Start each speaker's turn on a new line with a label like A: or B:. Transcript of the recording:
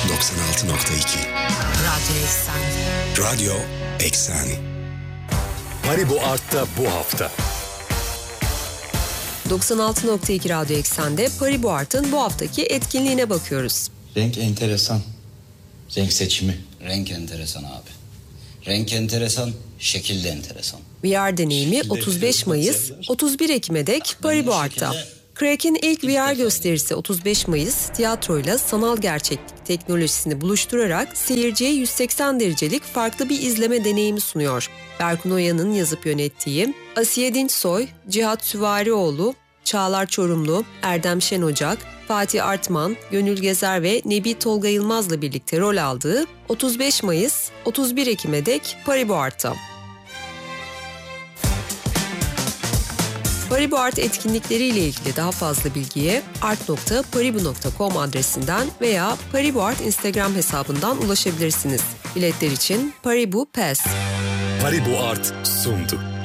A: 96.2
B: Radyo Eksen.
A: Radyo Eksen.
C: Paribu Art'ta bu hafta.
D: 96.2 Radyo Eksen'de Paribu Art'ın bu haftaki etkinliğine bakıyoruz.
E: Renk enteresan. Renk seçimi.
F: Renk enteresan abi. Renk enteresan, şekil de enteresan.
D: VR deneyimi 35 Mayıs, 31 Ekim'e dek Paribu Art'ta. Crack'in ilk VR gösterisi 35 Mayıs, tiyatroyla sanal gerçeklik teknolojisini buluşturarak seyirciye 180 derecelik farklı bir izleme deneyimi sunuyor. Berkun Oya'nın yazıp yönettiği, Asiye Dinçsoy, Cihat Süvarioğlu, Çağlar Çorumlu, Erdem Şenocak, Fatih Artman, Gönül Gezer ve Nebi Tolga Yılmaz'la birlikte rol aldığı 35 Mayıs, 31 Ekim'e dek Paribu Art'ta. Paribu Art etkinlikleriyle ilgili daha fazla bilgiye art.paribu.com adresinden veya Paribu Art Instagram hesabından ulaşabilirsiniz. Biletler için Paribu Pass.
C: Paribu Art sundu.